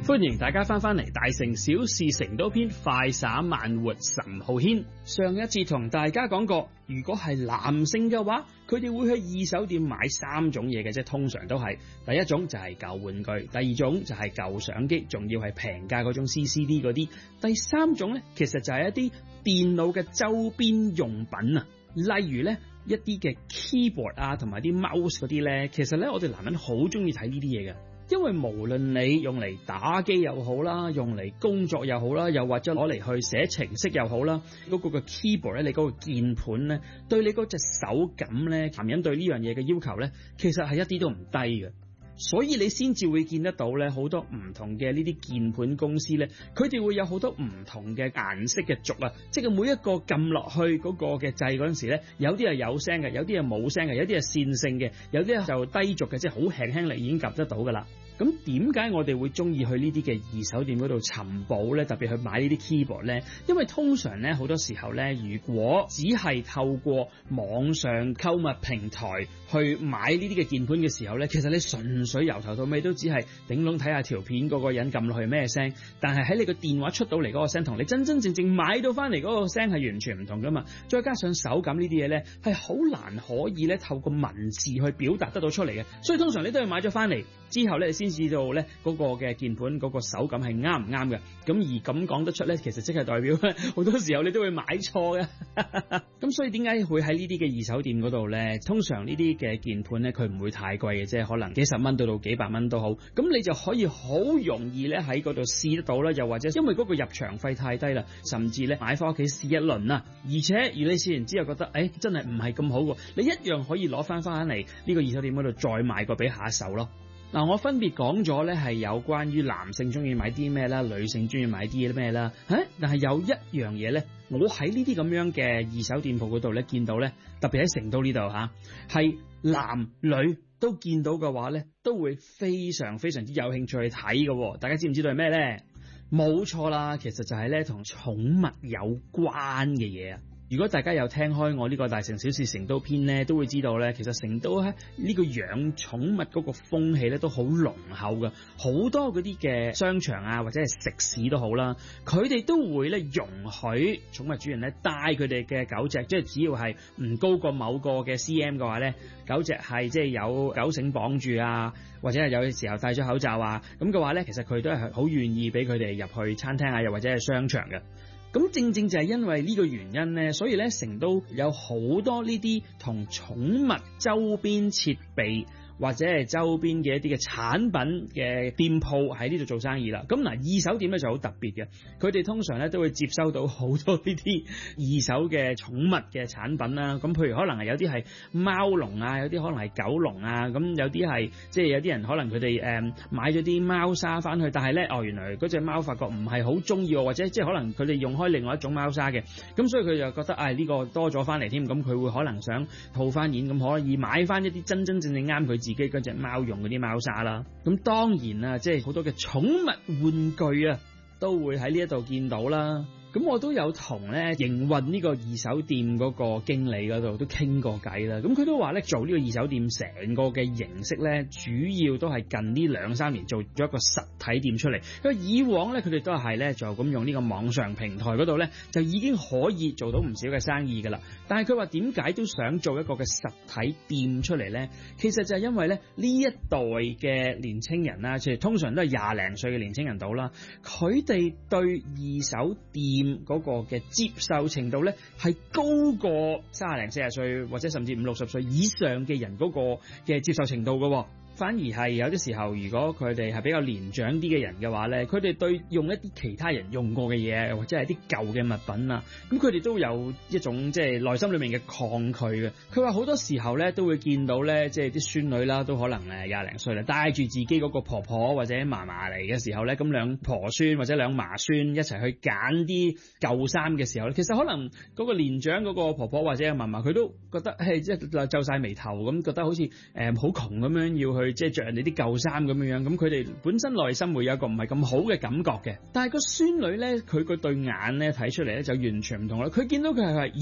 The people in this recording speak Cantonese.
歡迎大家翻嚟大城小事成都篇快灑慢活岑浩軒。上一次同大家講過，如果係男性嘅話，佢哋會去二手店買3種嘢嘅啫，通常都係第一種就係舊玩具，第二種就係舊相機，仲要係平價嗰種 CCD 嗰啲，第三種咧其實就係一啲電腦嘅周邊用品啊，例如咧一啲嘅 keyboard 啊同埋啲 mouse 嗰啲咧，其實咧我哋男人好中意睇呢啲嘢嘅。因為無論你用嚟打機又好啦，用嚟工作又好啦，又或者攞嚟去寫程式又好啦，嗰個嘅 keyboard 咧，你嗰個鍵盤咧，對你嗰隻手感咧，男人對呢樣嘢嘅要求咧，其實係一啲都唔低嘅。所以你先至會見得到咧，好多唔同嘅呢啲鍵盤公司咧，佢哋會有好多唔同嘅顏色嘅軸啊，即係每一個撳落去嗰個嘅掣嗰陣時咧，有啲係有聲嘅，有啲係冇聲嘅，有啲係線性嘅，有啲就低軸嘅，即係好輕輕力已經撳得到噶啦。咁點解我哋會中意去呢啲嘅二手店嗰度尋寶咧？特別去買呢啲 keyboard 咧？因為通常咧好多時候咧，如果只係透過網上購物平台去買呢啲嘅鍵盤嘅時候咧，其實你純粹由頭到尾都只係頂籠睇下條片嗰個人撳落去咩聲，但係喺你個電話出到嚟嗰個聲同你真真正正買到翻嚟嗰個聲係完全唔同噶嘛。再加上手感呢啲嘢咧係好難可以咧透過文字去表達得到出嚟嘅，所以通常你都係買咗翻嚟之後咧，你先知道咧嗰個嘅鍵盤嗰個手感係啱唔啱嘅。咁而咁講得出咧，其實即係代表好多時候你都會買錯嘅。咁所以點解會喺呢啲嘅二手店嗰度咧？通常呢啲嘅鍵盤咧，佢唔會太貴嘅啫，可能幾十蚊到幾百蚊都好。咁你就可以好容易咧喺嗰度試得到啦。又或者因為嗰個入場費太低啦，甚至咧買翻屋企試一輪啊。而且如你試完之後覺得真係唔係咁好喎，你一樣可以攞翻嚟呢個二手店嗰度再賣過俾下一手咯。嗱，我分別講咗咧係有關於男性中意買啲咩啦，女性中意買啲咩啦。但係有一樣嘢咧，我喺呢啲咁樣嘅二手店鋪嗰度咧見到咧，特別喺成都呢度係男女都見到嘅話咧，都會非常非常之有興趣去睇嘅。大家知唔知道係咩咧？冇錯啦，其實就係咧同寵物有關嘅嘢啊！如果大家有聽開我呢個大城小事成都篇咧，都會知道咧，其實成都喺呢個養寵物嗰個風氣咧都好濃厚嘅，好多嗰啲嘅商場啊或者係食肆都好啦，佢哋都會咧容許寵物主人咧帶佢哋嘅狗隻，即係只要係唔高過某個嘅 cm 嘅話咧，狗隻係即係有狗繩綁住啊，或者係有時候戴咗口罩啊，咁嘅話咧，其實佢都係好願意俾佢哋入去餐廳啊，又或者係商場嘅。咁正正就係因為呢個原因咧，所以咧成都有好多呢啲同寵物周邊設備或者係周邊嘅一啲嘅產品嘅店鋪喺呢度做生意啦。咁嗱，二手店咧就好特別嘅，佢哋通常咧都會接收到好多呢啲二手嘅寵物嘅產品啦。咁譬如可能係有啲係貓籠啊，有啲可能係狗籠啊，咁有啲係即係有啲人可能佢哋買咗啲貓砂翻去，但係咧原來嗰隻貓發覺唔係好中意，或者即係可能佢哋用開另外一種貓砂嘅，咁所以佢就覺得呢個多咗翻嚟添，咁佢會可能想套翻現，咁可以買翻一啲真真正正啱佢自己嗰隻貓用嗰啲貓砂啦。咁當然啊，即係好多嘅寵物玩具啊，都會喺呢一度見到啦。咁我都有同咧營運呢個二手店嗰個經理嗰度都傾過偈啦。咁佢都話咧做呢個二手店成個嘅形式咧，主要都係近呢2-3年做咗一個實體店出嚟。因為以往咧佢哋都係咧就咁用呢個網上平台嗰度咧，就已經可以做到唔少嘅生意噶啦。但係佢話點解都想做一個嘅實體店出嚟咧？其實就係因為咧呢一代嘅年青人啦，即係通常都係20零歲嘅年青人到啦，佢哋對二手店嗰個嘅接受程度咧係高過30零40歲或者甚至50-60歲以上嘅人嗰個嘅接受程度嘅。反而係有啲時候，如果佢哋係比較年長啲嘅人嘅話咧，佢哋對用一啲其他人用過嘅嘢，或者係啲舊嘅物品啊，咁佢哋都有一種即係內心裏面嘅抗拒嘅。佢話好多時候咧都會見到咧，即係啲孫女啦，都可能20零歲啦，帶住自己嗰個婆婆或者嫲嫲嚟嘅時候咧，咁兩婆孫或者兩嫲孫一齊去揀啲舊衫嘅時候咧，其實可能嗰個年長嗰個婆婆或者嫲嫲佢都覺得即係皺晒眉頭咁，覺得好似好窮咁樣要去即係着人哋啲舊衫咁樣，咁佢哋本身內心會有一個唔係咁好嘅感覺嘅。但係個孫女咧，佢個對眼咧睇出嚟咧就完全唔同啦。佢見到佢係